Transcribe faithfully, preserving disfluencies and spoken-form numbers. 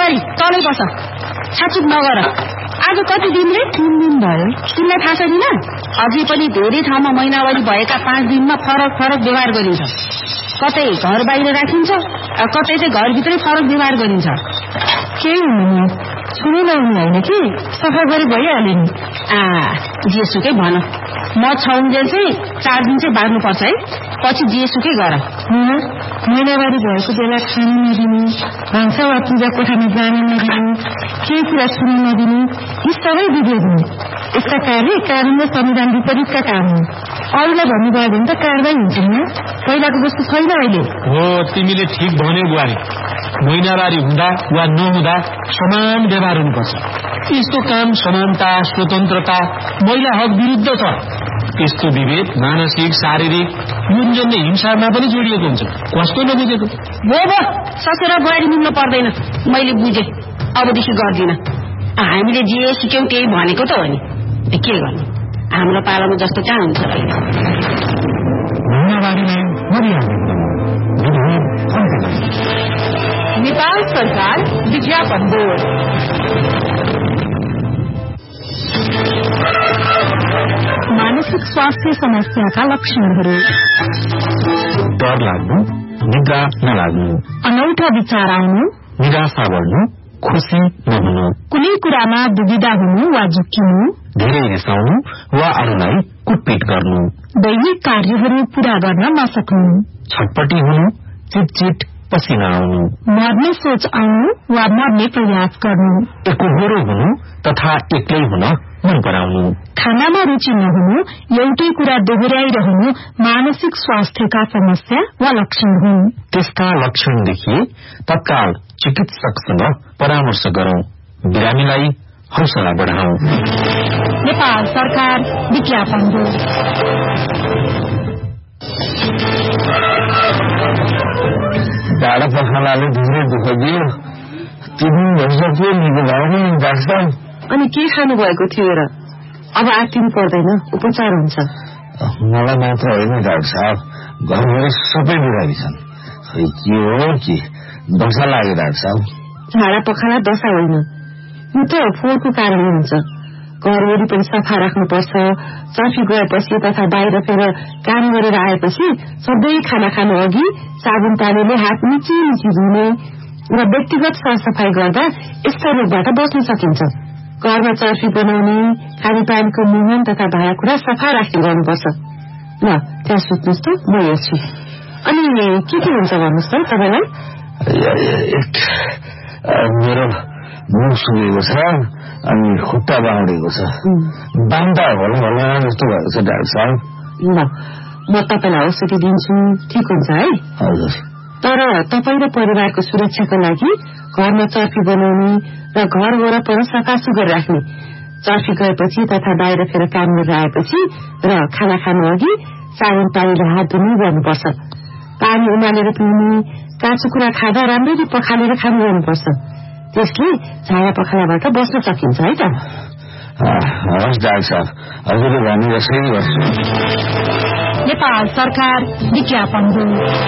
अगाडि तलै बस, छाचुक नगर। आज कति दिन रे? तीन दिन भयो। तिमीलाई थाहा छैन? अझै पनि धेरै ठाउँमा महिनावारी भएका पाँच दिनमा फरक फरक व्यवहार गरिन्छ। कतै घर बाहिर राखिन्छ, कतै चाहिँ घरभित्रै फरक व्यवहार गरिन्छ। केही हुनु छुनै नहुने होइन कि, सफा गरी भइहाल्यो नि। आ जेसुकै भन, म छाउन्जेल चाहिँ चार दिन चाहिँ बाँध्नुपर्छ है, पछि जेसुकै गर। महिनावारी भएको बेला खानु नदिने, भान्सा वा पूजा कोठामा जान नदिने, केही कुरा सुन्न नदिने, यी सबै विधेयक हुन्। यसका कार्य कानून र संविधान विपरीतका काम हुन्। अरूलाई भन्नुभयो भने त कारवाही हुन्छ नि। पहिलाको जस्तो छैन अहिले। हो, तिमीले ठिक भन्यौ बुहारी। महिनावारी हुँदा वा नहुँदा समान व्यवहार हुनुपर्छ। यस्तो काम समानता, स्वतन्त्रता, महिला हक विरुद्ध छ। यस्तो विभेद मानसिक, शारीरिक, युनजन्य हिंसामा पनि जोडिएको हुन्छ। कस्तो नबुझेको? हो भो, ससेर बुहारी मिल्नु पर्दैन। मैले बुझे, अबदेखि गर्दिन। हामीले जे सिक्यौं त्यही भनेको त हो नि, के गर्नु, हाम्रो पालामा जस्तो कहाँ हुन्छ र। नेपाल सरकार विज्ञापन बोर्ड। मानसिक स्वास्थ्य समस्याका लक्षणहरू: डर लाग्नु, निद्रा नलाग्नु, अनौठा विचार आउनु, निराशा बढ्नु, खुसी नहुनु, कुनै कुरामा दुविधा हुनु वा झुक्किनु, धेरै रिसाउनु वा अरूलाई कुटपिट गर्नु, दैनिक कार्यहरू पूरा गर्न नसक्नु, छटपटी हुनु, चिटचिट पसिना आउनु, मर्ने सोच आउनु वा मर्ने प्रयास गर्नु, एकोहोरो हुनु तथा एक्लै हुन मन पराउनु, खानामा रुचि नहुनु, एउटै कुरा दोहोर्याइरहनु मानसिक स्वास्थ्यका समस्या वा लक्षण हुन्। त्यसका लक्षण देखिए तत्काल चिकित्सकसँग परामर्श गरौं, बिरामीलाई हौसला बढाऊ। नेपाल सरकार विज्ञापन बोर्ड। डाँडा पखालाले धेरै दुःख दियो, तिन भइसक्यो, निको भयो नि डाक्टर। अनि के खानु भएको थियो र? अब आत्तिनु पर्दैन, उपचार हुन्छ। मलाई मात्र होइन डाक्टर साहब, घरभरि सबै बिरामी छन्। खै के हो कि दशा लाग्यो डाक्टर साहब। झाडा पखाला दशा होइन, यो त फोहोरको कारणले हुन्छ। घर वरिपरि सफा राख्नुपर्छ। चर्फी गएपछि तथा बाहिर फेर काम गरेर आएपछि सधैँ खाना खानु अघि साबुन पानीले हात मिची मिची धुने र व्यक्तिगत सरसफाई गर्दा यस्ता रोगबाट बच्न सकिन्छ। घरमा चर्फी बनाउने, खानेपानीको मुहान तथा भाँडाकुँडा सफा राख्ने गर्नुपर्छ। ल त्यहाँ सुत्नुहोस् त, म हेर्छु। अनि के के हुन्छ भन्नुहोस् त तपाईँलाई? मेरो मुख सुकेको छ, अनि खुट्टा बाँडेको छ, बान्दा होला होला जस्तो भएको छ डाक्टर साहब। ल म तपाईँलाई औषधि दिन्छु, ठिक हुन्छ है? हजुर। तर तपाईँ र परिवारको सुरक्षाको लागि घरमा चर्फी बनाउने र घर वरपर सफा सुग्घर राख्ने, चर्फी गएपछि तथा बाहिर फेर काम गरेर आएपछि र खाना खानु अघि साबुन पानीले हात धुनु गर्नुपर्छ। पानी उमालेर पिउने, काँचो कुरा खाँदा राम्ररी पखालेर खानु गर्नुपर्छ। त्यसले झाडा पखालाबाट बस्न सकिन्छ है त। हवस् डाक्टर साहब, हजुरले भने जसै गर्छु। नेपाल सरकार विज्ञापन बोर्ड।